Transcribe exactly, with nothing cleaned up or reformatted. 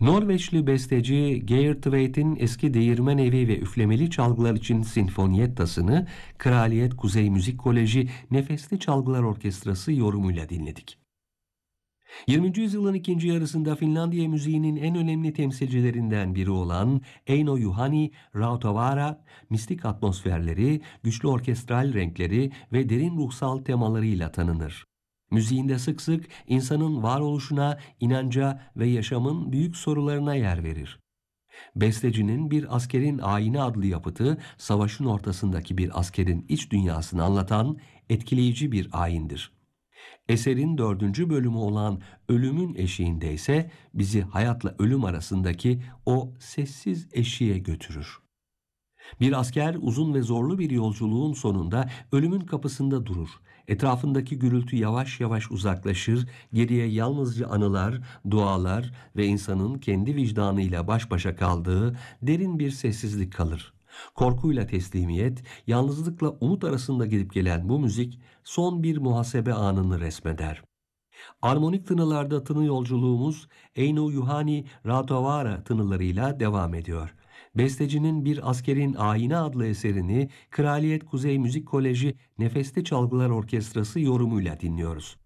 Norveçli besteci Geir Tveit'in eski değirmen evi ve üflemeli çalgılar için sinfoniyettasını Kraliyet Kuzey Müzik Koleji Nefesli Çalgılar Orkestrası yorumuyla dinledik. yirminci yüzyılın ikinci yarısında Finlandiya müziğinin en önemli temsilcilerinden biri olan Eino Juhani Rautavaara, mistik atmosferleri, güçlü orkestral renkleri ve derin ruhsal temalarıyla tanınır. Müziğinde sık sık insanın varoluşuna, inanca ve yaşamın büyük sorularına yer verir. Bestecinin Bir Askerin Ayini adlı yapıtı, savaşın ortasındaki bir askerin iç dünyasını anlatan etkileyici bir ayindir. Eserin dördüncü bölümü olan Ölümün Eşiğinde ise bizi hayatla ölüm arasındaki o sessiz eşiğe götürür. Bir asker uzun ve zorlu bir yolculuğun sonunda ölümün kapısında durur. Etrafındaki gürültü yavaş yavaş uzaklaşır, geriye yalnızca anılar, dualar ve insanın kendi vicdanıyla baş başa kaldığı derin bir sessizlik kalır. Korkuyla teslimiyet, yalnızlıkla umut arasında gidip gelen bu müzik son bir muhasebe anını resmeder. Armonik tınılarda tını yolculuğumuz Eino Juhani Rautavaara tınılarıyla devam ediyor. Bestecinin Bir Askerin Ayini adlı eserini Kraliyet Kuzey Müzik Koleji Nefesli Çalgılar Orkestrası yorumuyla dinliyoruz.